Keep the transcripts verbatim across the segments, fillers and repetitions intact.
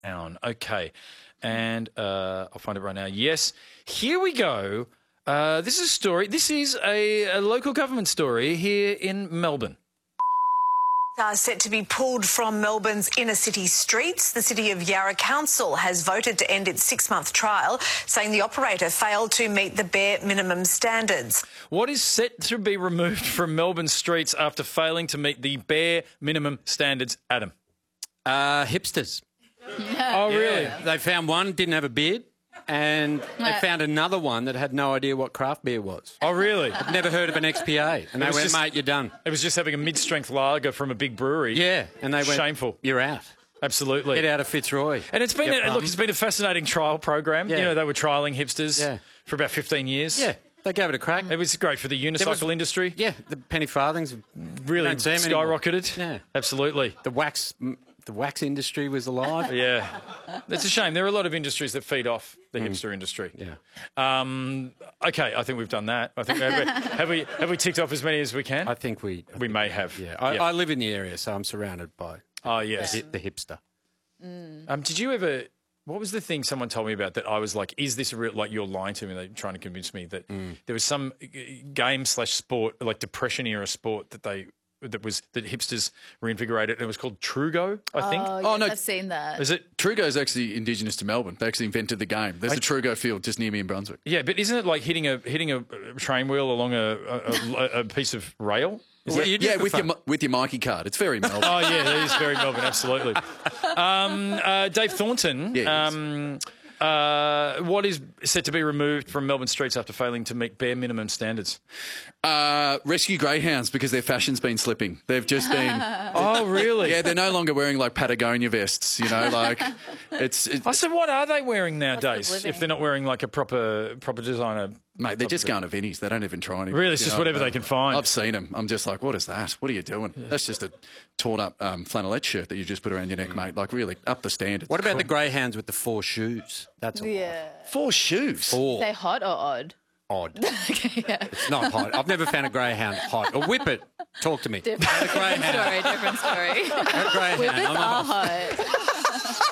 Town. Okay. And uh, I'll find it right now. Yes. Here we go. Uh, this is a story. This is a, a local government story here in Melbourne. Are set to be pulled from Melbourne's inner city streets. The City of Yarra Council has voted to end its six-month trial, saying the operator failed to meet the bare minimum standards. What is set to be removed from Melbourne streets after failing to meet the bare minimum standards, Adam? Uh, hipsters. Oh, really? Yeah. They found one, didn't have a beard, and they found another one that had no idea what craft beer was. Oh, really? I'd never heard of an X P A. And they went, just, mate, you're done. It was just having a mid-strength lager from a big brewery. Yeah. And they went, shameful. You're out. Absolutely. Get out of Fitzroy. And it's been, a, look, it's been a fascinating trial program. Yeah. You know, they were trialling hipsters yeah. for about fifteen years. Yeah. They gave it a crack. It was great for the unicycle was, industry. Yeah. The penny farthings really skyrocketed. Yeah. Absolutely. The wax... The wax industry was alive. Yeah. It's a shame. There are a lot of industries that feed off the mm. hipster industry. Yeah. Um, okay, I think we've done that. I think have we, have we have we ticked off as many as we can? I think we I we think may have. Yeah. I, yeah. I live in the area, so I'm surrounded by oh yes the, the hipster. Mm. Um, did you ever? What was the thing someone told me about that I was like, is this a real, like you're lying to me? They're trying to convince me that mm. there was some game slash sport, like depression era sport that they. That was that hipsters reinvigorated. And it was called Trugo, I think. Oh, oh yes, no, I've seen that. Is it Trugo is actually indigenous to Melbourne. They actually invented the game. There's I, a Trugo field just near me in Brunswick. Yeah, but isn't it like hitting a hitting a train wheel along a a, a, a piece of rail? Is yeah, that, yeah with your with your Mikey card. It's very Melbourne. Oh yeah, that is very Melbourne. Absolutely. Um, uh, Dave Thornton. Yeah, um, uh, what is set to be removed from Melbourne streets after failing to meet bare minimum standards? Uh, rescue greyhounds because their fashion's been slipping. They've just been. Oh, really? Yeah, they're no longer wearing like Patagonia vests. You know, like it's. it's I said, what are they wearing nowadays? If they're not wearing like a proper proper designer. Mate, they're just going to Vinnie's. They don't even try anything. Really, it's just know? whatever they can find. I've seen them. I'm just like, what is that? What are you doing? Yeah. That's just a torn up um, flannelette shirt that you just put around your neck, mm. mate. Like, really, up the standards. What about the greyhounds with the four shoes? That's all. Yeah. Four shoes? Four. Say hot or odd? Odd. Okay, yeah. It's not hot. I've never found a greyhound hot. Or whip it. Talk to me. Different, a greyhound. story, different story. A greyhound. Whippets I'm are off. hot.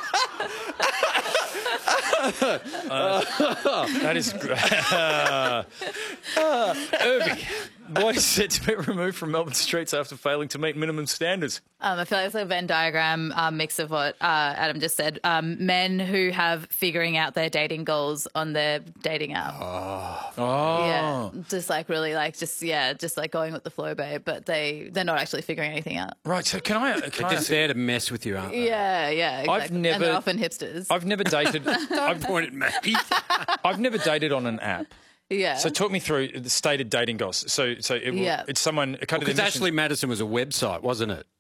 uh, that is uh, uh, Irby, what is set to be removed from Melbourne streets after failing to meet minimum standards? Um, I feel like it's like a Venn diagram um, mix of what uh, Adam just said. Um, men who have figuring out their dating goals on their dating app. Oh. oh. Yeah. Just like really like just, yeah, just like going with the flow, babe. But they, they're not actually figuring anything out. Right. So can I... Can they're I just there to mess with you, aren't they? Yeah, yeah. Exactly. I've never... And they're often hipsters. I've never dated... I've pointed me. I've never dated on an app. Yeah. So talk me through the stated dating goals. So so it, yeah. it's someone... Because well, Ashley Madison was a website, wasn't it?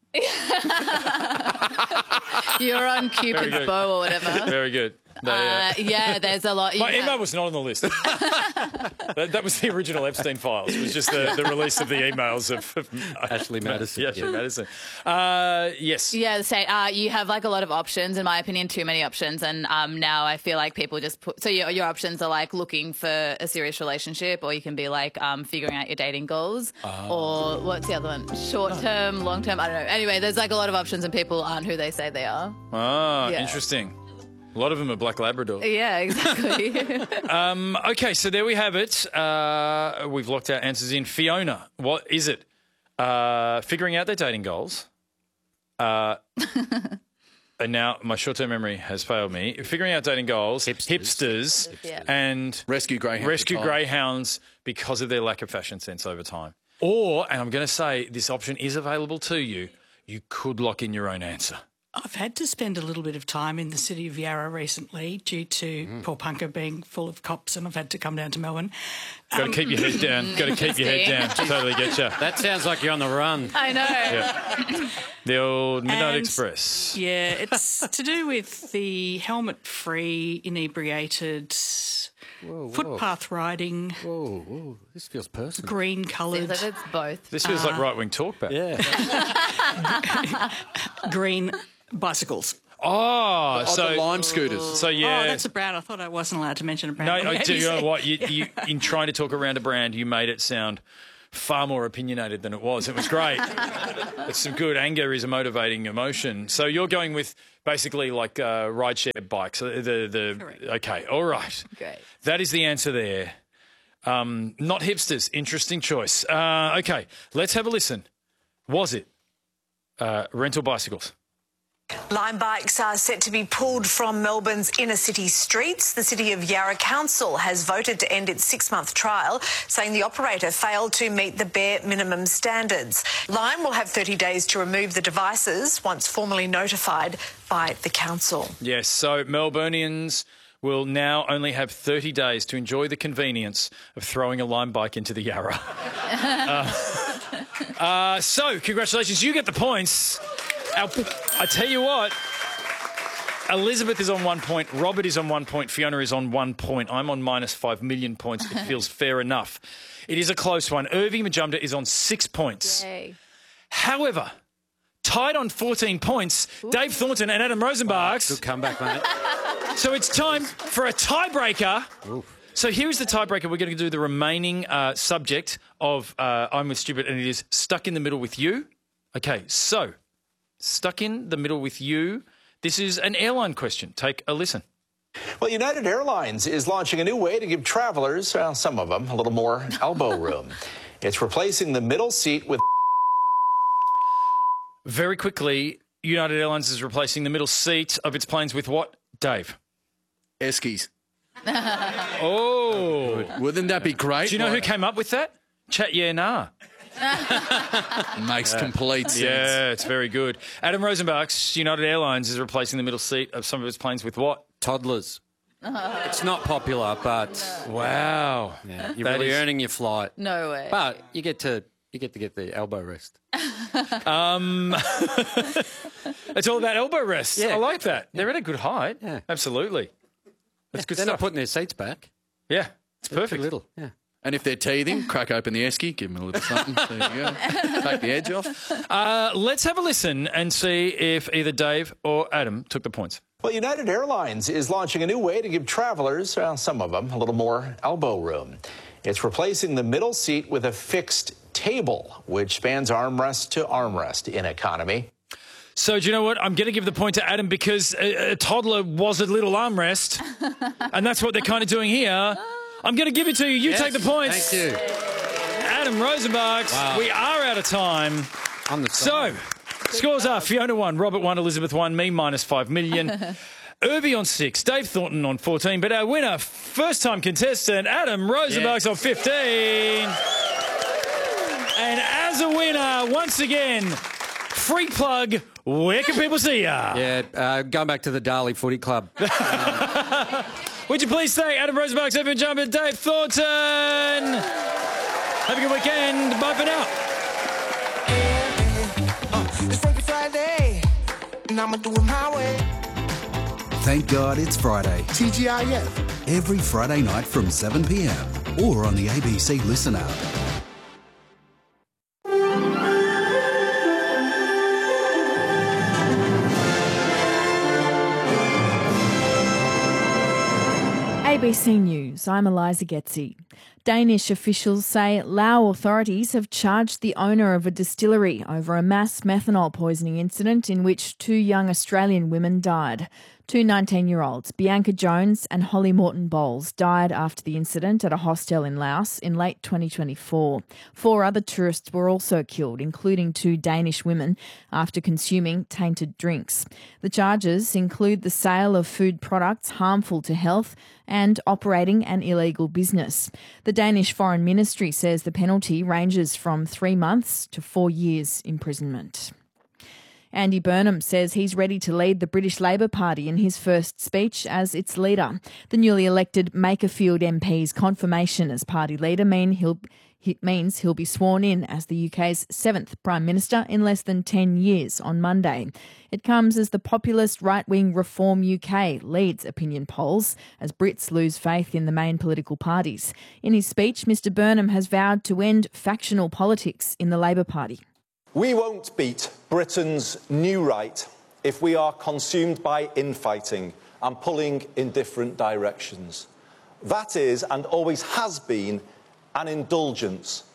You're on Cupid's bow or whatever. Very good. They, uh, uh, yeah, there's a lot. My yeah. email was not on the list. that, that was the original Epstein files. It was just the, the release of the emails of, of Ashley Madison. Yeah, Ashley yeah. Madison. Uh, yes. Yeah, the same. Uh, you have like a lot of options, in my opinion, too many options. And um, now I feel like people just put. So your, your options are like looking for a serious relationship, or you can be like um, figuring out your dating goals, oh. or what's the other one? Short term, long term. I don't know. Anyway, there's like a lot of options, and people aren't who they say they are. Ah, yeah. Interesting. A lot of them are Black Labrador. Yeah, exactly. um, okay, so there we have it. Uh, we've locked our answers in. Fiona, what is it? Uh, figuring out their dating goals. Uh, and now my short-term memory has failed me. Figuring out dating goals, hipsters, hipsters yeah. and rescue greyhounds. Rescue greyhounds because of their lack of fashion sense over time. Or, and I'm going to say this option is available to you, you could lock in your own answer. I've had to spend a little bit of time in the city of Yarra recently due to mm. Paul Punker being full of cops, and I've had to come down to Melbourne. Got to um, keep your head down. Got to keep your head down. Totally get you. That sounds like you're on the run. I know. Yeah. The old Midnight and, Express. Yeah, it's to do with the helmet-free, inebriated... Whoa, whoa. Footpath riding. Whoa, whoa, this feels personal. Green coloured. Seems like it's both. This feels uh, like right-wing talk back. Yeah. Green bicycles. Oh, oh so the lime scooters. So yeah, oh, that's a brand. I thought I wasn't allowed to mention a brand. No, I do. You know what? You, you, in trying to talk around a brand, you made it sound far more opinionated than it was. It was great. It's some good anger is a motivating emotion. So you're going with basically like uh, rideshare bikes. The, the, the, okay, all right. Great. That is the answer there. Um, not hipsters. Interesting choice. Uh, okay, let's have a listen. Was it uh, rental bicycles? Lime bikes are set to be pulled from Melbourne's inner city streets. The City of Yarra Council has voted to end its six-month trial, saying the operator failed to meet the bare minimum standards. Lime will have thirty days to remove the devices once formally notified by the council. Yes, so Melburnians will now only have thirty days to enjoy the convenience of throwing a Lime bike into the Yarra. uh, uh, so, congratulations, you get the points. Our, I tell you what, Elizabeth is on one point, Robert is on one point, Fiona is on one point. I'm on minus five million points. It feels fair enough. It is a close one. Irvi Majumdar is on six points. Yay. However, tied on fourteen points, Ooh. Dave Thornton and Adam Rosenbachs. Good comeback, mate. So it's time for a tiebreaker. Oof. So here is the tiebreaker. We're going to do the remaining uh, subject of uh, I'm with Stupid, and it is stuck in the middle with you. Okay, so stuck in the middle with you. This is an airline question. Take a listen. Well, United Airlines is launching a new way to give travelers, well, some of them, a little more elbow room. It's replacing the middle seat with... Very quickly, United Airlines is replacing the middle seat of its planes with what, Dave? Eskies. Oh. Wouldn't that be great? Do you know who came up with that? Chat Yeah Nah. Makes complete sense. Yeah, it's very good. Adam Rosenbachs, United Airlines is replacing the middle seat of some of its planes with what? Toddlers. It's not popular, but wow, yeah, you're that really is... earning your flight. No way. But you get to you get to get the elbow rest. um, it's all about elbow rest. Yeah. I like that. They're at a good height. Yeah, absolutely. That's yeah, good they're stuff. not putting their seats back. Yeah, it's perfect. Too little. Yeah. And if they're teething, crack open the esky, give them a little something. There you go. Take the edge off. Uh, let's have a listen and see if either Dave or Adam took the points. Well, United Airlines is launching a new way to give travelers, well, some of them, a little more elbow room. It's replacing the middle seat with a fixed table, which spans armrest to armrest in economy. So do you know what? I'm going to give the point to Adam because a, a toddler was a little armrest, and that's what they're kind of doing here. I'm going to give it to you. You Yes, take the points. Thank you. Adam Rosenbachs, Wow. we are out of time. On the So, side. scores are Fiona one, Robert one, Elizabeth one, me minus five million. Irvi on six, Dave Thornton on fourteen, but our winner, first-time contestant, Adam Rosenbachs Yeah. on fifteen. And as a winner, once again, free plug, where can people see ya? Yeah, uh, going back to the Darley Footy Club. Would you please thank Adam Rosenbachs, Evan Jumper, Dave Thornton? Have a good weekend. Bye for now. It's Frankie Friday, and I'ma do it my way. Thank God it's Friday. T G I F. Every Friday night from seven p m or on the A B C Listen app. A B C News, I'm Eliza Getzi. Danish officials say Lao authorities have charged the owner of a distillery over a mass methanol poisoning incident in which two young Australian women died. Two nineteen-year-olds, Bianca Jones and Holly Morton Bowles, died after the incident at a hostel in Laos in late twenty twenty-four. Four other tourists were also killed, including two Danish women, after consuming tainted drinks. The charges include the sale of food products harmful to health and operating an illegal business. The Danish Foreign Ministry says the penalty ranges from three months to four years imprisonment. Andy Burnham says he's ready to lead the British Labor Party in his first speech as its leader. The newly elected Makerfield M P's confirmation as party leader mean he'll, he, means he'll be sworn in as the U K's seventh Prime Minister in less than ten years on Monday. It comes as the populist right-wing Reform U K leads opinion polls as Brits lose faith in the main political parties. In his speech, Mr Burnham has vowed to end factional politics in the Labor Party. We won't beat Britain's new right if we are consumed by infighting and pulling in different directions. That is, and always has been, an indulgence,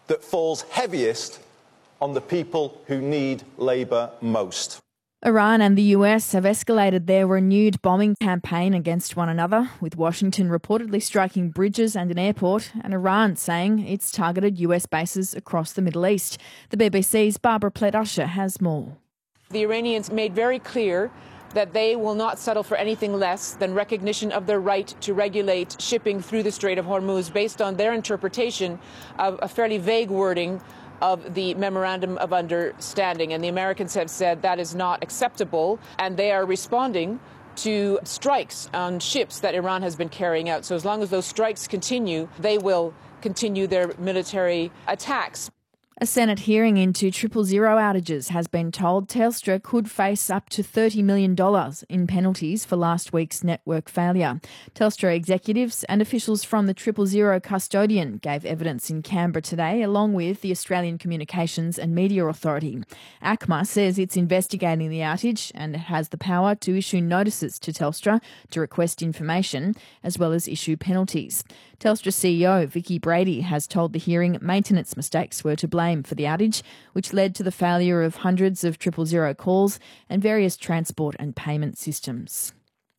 that falls heaviest on the people who need labour most. Iran and the U S have escalated their renewed bombing campaign against one another, with Washington reportedly striking bridges and an airport, and Iran saying it's targeted U S bases across the Middle East. The B B C's Barbara Plett-Usher has more. The Iranians made very clear that they will not settle for anything less than recognition of their right to regulate shipping through the Strait of Hormuz based on their interpretation of a fairly vague wording of the Memorandum of Understanding. And the Americans have said that is not acceptable, and they are responding to strikes on ships that Iran has been carrying out. So as long as those strikes continue, they will continue their military attacks. A Senate hearing into triple zero outages has been told Telstra could face up to thirty million dollars in penalties for last week's network failure. Telstra executives and officials from the triple zero custodian gave evidence in Canberra today, along with the Australian Communications and Media Authority. A C M A says it's investigating the outage and has the power to issue notices to Telstra to request information, as well as issue penalties. Telstra C E O Vicki Brady has told the hearing maintenance mistakes were to blame for the outage, which led to the failure of hundreds of triple zero calls and various transport and payment systems.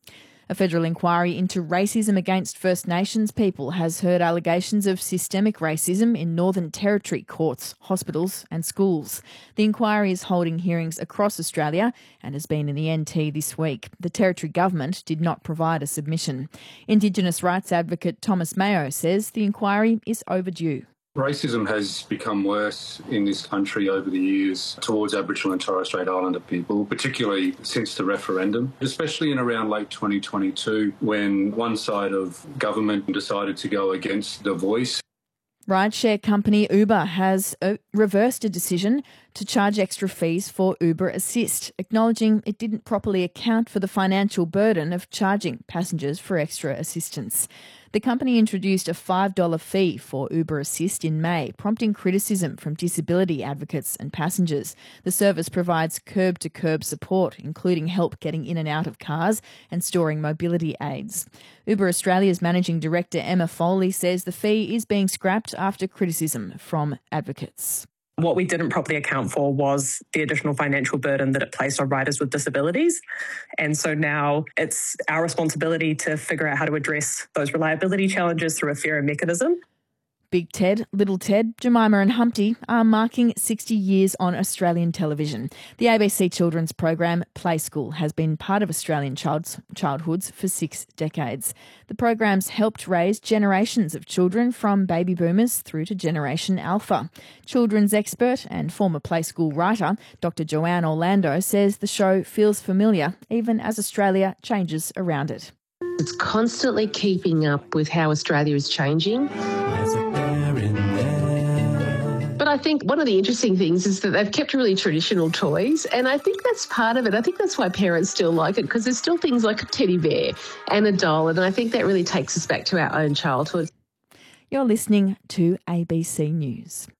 A federal inquiry into racism against First Nations people has heard allegations of systemic racism in Northern Territory courts, hospitals and schools. The inquiry is holding hearings across Australia and has been in the N T this week. The Territory government did not provide a submission. Indigenous rights advocate Thomas Mayo says the inquiry is overdue. Racism has become worse in this country over the years towards Aboriginal and Torres Strait Islander people, particularly since the referendum, especially in around late twenty twenty-two when one side of government decided to go against The Voice. Rideshare company Uber has uh, reversed a decision to charge extra fees for Uber Assist, acknowledging it didn't properly account for the financial burden of charging passengers for extra assistance. The company introduced a five dollars fee for Uber Assist in May, prompting criticism from disability advocates and passengers. The service provides curb-to-curb support, including help getting in and out of cars and storing mobility aids. Uber Australia's managing director Emma Foley says the fee is being scrapped after criticism from advocates. What we didn't properly account for was the additional financial burden that it placed on riders with disabilities. And so now it's our responsibility to figure out how to address those reliability challenges through a fairer mechanism. Big Ted, Little Ted, Jemima and Humpty are marking sixty years on Australian television. The A B C children's program Play School has been part of Australian child's, childhoods for six decades. The program's helped raise generations of children from baby boomers through to Generation Alpha. Children's expert and former Play School writer Doctor Joanne Orlando says the show feels familiar even as Australia changes around it. It's constantly keeping up with how Australia is changing. But I think one of the interesting things is that they've kept really traditional toys, and I think that's part of it. I think that's why parents still like it, because there's still things like a teddy bear and a doll, and I think that really takes us back to our own childhood. You're listening to A B C News.